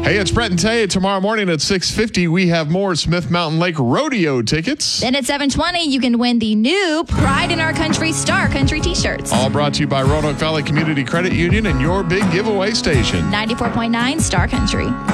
Hey, it's Brett and Tay. Tomorrow morning at 6:50, we have more Smith Mountain Lake Rodeo tickets. Then at 7:20, you can win the new Pride in Our Country Star Country t-shirts. All brought to you by Roanoke Valley Community Credit Union and your big giveaway station. 94.9 Star Country.